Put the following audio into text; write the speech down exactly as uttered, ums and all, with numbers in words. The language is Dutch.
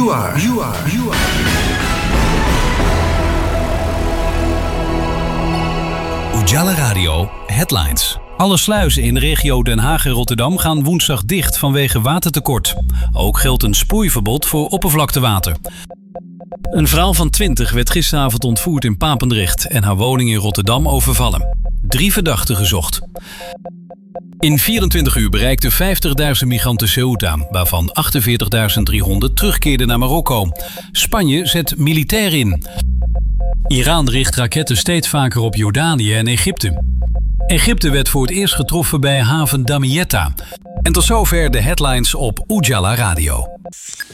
You are, you are, you are. Ujala Radio Headlines. Alle sluizen in regio Den Haag en Rotterdam gaan woensdag dicht vanwege watertekort. Ook geldt een sproeiverbod voor oppervlaktewater. Een vrouw van twintig werd gisteravond ontvoerd in Papendrecht en haar woning in Rotterdam overvallen. Drie verdachten gezocht. In vierentwintig uur bereikten vijftigduizend migranten Ceuta, waarvan achtenveertigduizend driehonderd terugkeerden naar Marokko. Spanje zet militair in. Iran richt raketten steeds vaker op Jordanië en Egypte. Egypte werd voor het eerst getroffen bij haven Damietta. En tot zover de headlines op Ujala Radio.